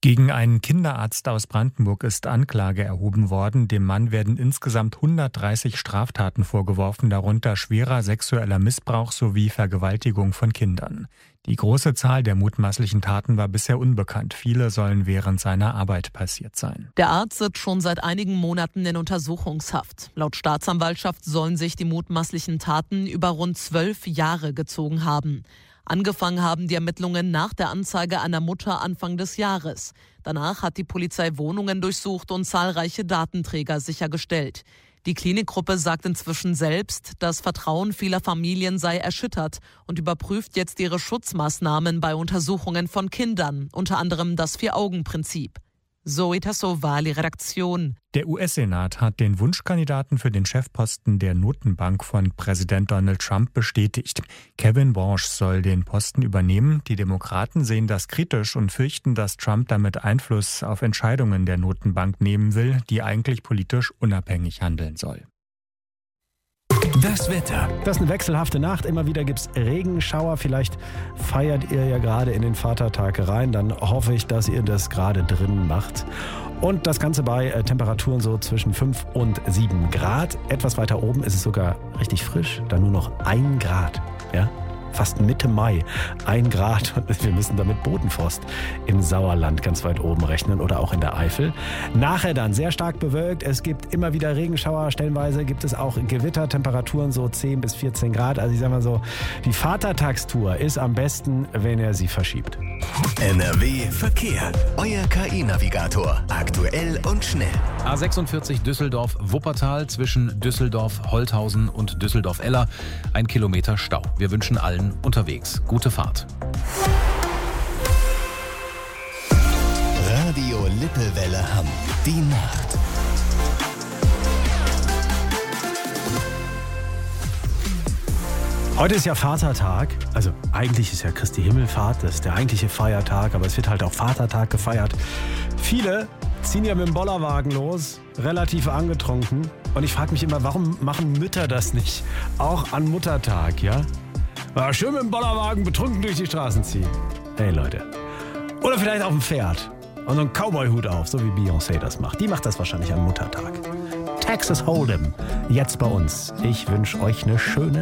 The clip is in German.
Gegen einen Kinderarzt aus Brandenburg ist Anklage erhoben worden. Dem Mann werden insgesamt 130 Straftaten vorgeworfen, darunter schwerer sexueller Missbrauch sowie Vergewaltigung von Kindern. Die große Zahl der mutmaßlichen Taten war bisher unbekannt. Viele sollen während seiner Arbeit passiert sein. Der Arzt sitzt schon seit einigen Monaten in Untersuchungshaft. Laut Staatsanwaltschaft sollen sich die mutmaßlichen Taten über rund 12 Jahre gezogen haben. Angefangen haben die Ermittlungen nach der Anzeige einer Mutter Anfang des Jahres. Danach hat die Polizei Wohnungen durchsucht und zahlreiche Datenträger sichergestellt. Die Klinikgruppe sagt inzwischen selbst, das Vertrauen vieler Familien sei erschüttert und überprüft jetzt ihre Schutzmaßnahmen bei Untersuchungen von Kindern, unter anderem das Vier-Augen-Prinzip. Zoe Tassovali, Redaktion. Der US-Senat hat den Wunschkandidaten für den Chefposten der Notenbank von Präsident Donald Trump bestätigt. Kevin Warsh soll den Posten übernehmen. Die Demokraten sehen das kritisch und fürchten, dass Trump damit Einfluss auf Entscheidungen der Notenbank nehmen will, die eigentlich politisch unabhängig handeln soll. Das Wetter. Das ist eine wechselhafte Nacht. Immer wieder gibt es Regenschauer. Vielleicht feiert ihr ja gerade in den Vatertag rein. Dann hoffe ich, dass ihr das gerade drin macht. Und das Ganze bei Temperaturen so zwischen 5 und 7 Grad. Etwas weiter oben ist es sogar richtig frisch. Da nur noch 1 Grad. Ja? Fast Mitte Mai, 1 Grad. Und wir müssen damit Bodenfrost im Sauerland ganz weit oben rechnen oder auch in der Eifel. Nachher dann sehr stark bewölkt. Es gibt immer wieder Regenschauer. Stellenweise gibt es auch Gewitter, Temperaturen so 10 bis 14 Grad. Also ich sag mal so, die Vatertagstour ist am besten, wenn ihr sie verschiebt. NRW Verkehr. Euer KI-Navigator. Aktuell und schnell. A46 Düsseldorf-Wuppertal zwischen Düsseldorf-Holthausen und Düsseldorf-Eller. 1 Kilometer Stau. Wir wünschen allen unterwegs gute Fahrt. Radio Lippewelle Hamm. Die Nacht. Heute ist ja Vatertag, also eigentlich ist ja Christi Himmelfahrt, das ist der eigentliche Feiertag, aber es wird halt auch Vatertag gefeiert. Viele ziehen ja mit dem Bollerwagen los, relativ angetrunken, und ich frage mich immer, warum machen Mütter das nicht, auch an Muttertag, ja? Schön mit dem Bollerwagen betrunken durch die Straßen ziehen. Hey Leute. Oder vielleicht auf dem Pferd und so einen Cowboy-Hut auf, so wie Beyoncé das macht. Die macht das wahrscheinlich am Muttertag. Texas Hold'em, jetzt bei uns. Ich wünsche euch eine schöne